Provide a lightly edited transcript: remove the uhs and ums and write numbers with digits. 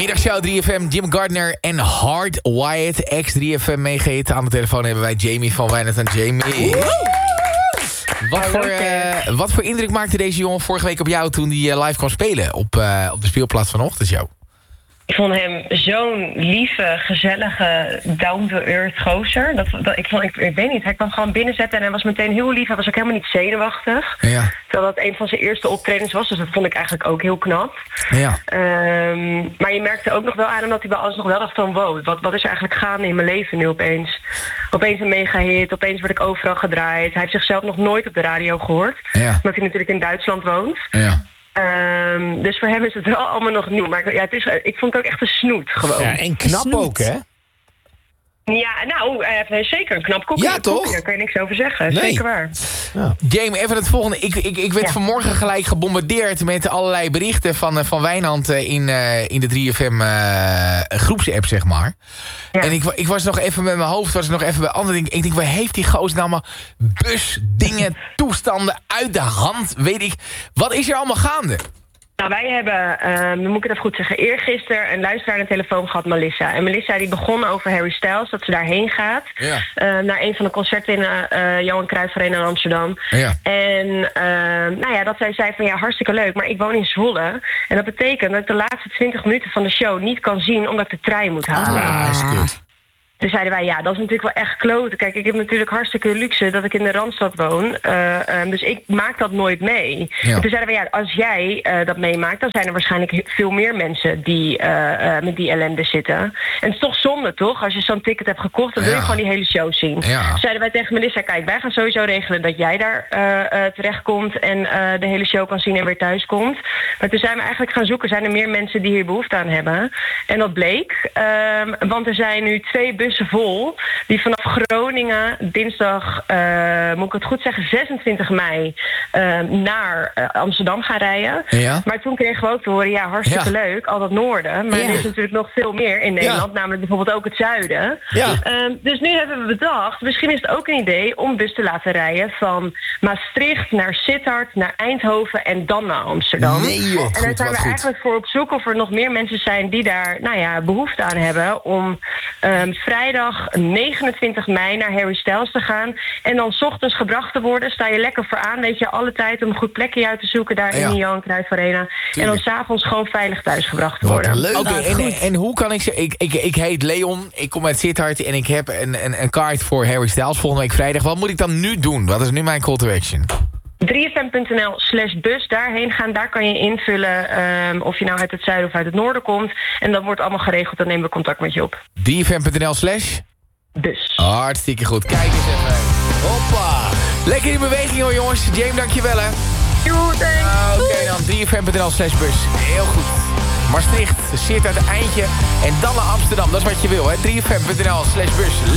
Middagshow 3FM, Jim Gardner en Hard Wyatt, ex-3FM meegeheten. Aan de telefoon hebben wij Jamie van Wijnand en Jamie. Wat voor indruk maakte deze jongen vorige week op jou toen hij live kwam spelen op de speelplaats van de ochtendshow? Ik vond hem zo'n lieve, gezellige, down-to-earth gozer. Ik weet niet, hij kwam gewoon binnenzetten en hij was meteen heel lief. Hij was ook helemaal niet zenuwachtig. Ja. Terwijl dat een van zijn eerste optredens was, dus dat vond ik eigenlijk ook heel knap. Ja. Maar je merkte ook nog wel aan hem dat hij bij alles nog wel dacht van... wow, wat is er eigenlijk gaande in mijn leven nu opeens? Opeens een mega-hit, opeens word ik overal gedraaid. Hij heeft zichzelf nog nooit op de radio gehoord. Ja. Omdat hij natuurlijk in Duitsland woont. Ja. Dus voor hem is het wel allemaal nog nieuw. Maar ja, ik vond het ook echt een snoet gewoon. Ja, en knap ook, hè? Ja, nou, hij heeft zeker een knap koekje. Ja, toch? Daar kan je niks over zeggen. Nee. Zeker waar. Ja. Jamie, even het volgende. Ik werd vanmorgen gelijk gebombardeerd met allerlei berichten van Wijnand in de 3FM groepsapp, zeg maar. Ja. En ik was nog even met mijn hoofd, was nog even bij andere dingen. Ik denk, waar heeft die gozer nou allemaal busdingen, toestanden uit de hand? Weet ik. Wat is er allemaal gaande? Nou, wij hebben, moet ik het even goed zeggen, eergisteren een luisteraar aan de telefoon gehad, Melissa. En Melissa die begon over Harry Styles, dat ze daarheen gaat. Ja. Naar een van de concerten in Johan Cruijff Arena in Amsterdam. Ja. En dat zij zei van ja, hartstikke leuk, maar ik woon in Zwolle. En dat betekent dat ik de laatste 20 minuten van de show niet kan zien omdat ik de trein moet halen. Dat is goed. Dus zeiden wij, ja, dat is natuurlijk wel echt kloten. Kijk, ik heb natuurlijk hartstikke luxe dat ik in de Randstad woon. Dus ik maak dat nooit mee. Ja. En toen zeiden we, ja, als jij dat meemaakt... dan zijn er waarschijnlijk veel meer mensen die met die ellende zitten. En het is toch zonde, toch? Als je zo'n ticket hebt gekocht, dan wil je gewoon die hele show zien. Ja. Dus zeiden wij tegen Melissa, kijk, wij gaan sowieso regelen dat jij daar terechtkomt... en de hele show kan zien en weer thuis komt. Maar toen zijn we eigenlijk gaan zoeken, zijn er meer mensen die hier behoefte aan hebben? En dat bleek, want er zijn nu 2 bussen vol, die vanaf Groningen dinsdag, moet ik het goed zeggen, 26 mei naar Amsterdam gaan rijden. Ja. Maar toen kregen we ook te horen, ja, hartstikke leuk, al dat noorden. Maar er is natuurlijk nog veel meer in Nederland, namelijk bijvoorbeeld ook het zuiden. Ja. Dus nu hebben we bedacht, misschien is het ook een idee om bus te laten rijden van Maastricht naar Sittard, naar Eindhoven en dan naar Amsterdam. Nee, joh, en daar zijn we eigenlijk voor op zoek of er nog meer mensen zijn die daar, behoefte aan hebben om vrijdag 29 mei naar Harry Styles te gaan. En dan 's ochtends gebracht te worden. Sta je lekker voor aan. Weet je, alle tijd om een goed plekje uit te zoeken daar in de Johan Cruijff Arena. Tuurlijk. En dan 's avonds gewoon veilig thuis gebracht te worden. Leuk. Okay, en hoe kan ik zeggen... Ik heet Leon, ik kom uit Sittard en ik heb een kaart voor Harry Styles volgende week vrijdag. Wat moet ik dan nu doen? Wat is nu mijn call to action? 3fm.nl/bus, daarheen gaan. Daar kan je invullen of je nou uit het zuiden of uit het noorden komt. En dat wordt allemaal geregeld. Dan nemen we contact met je op. 3fm.nl/bus. Hartstikke goed. Kijk eens even. Hoppa. Lekker in beweging hoor jongens. James, dankjewel hè. Oké dan. 3fm.nl/bus. Heel goed. Maastricht, Sittard, eindje. En dan naar Amsterdam. Dat is wat je wil hè. 3fm.nl/bus.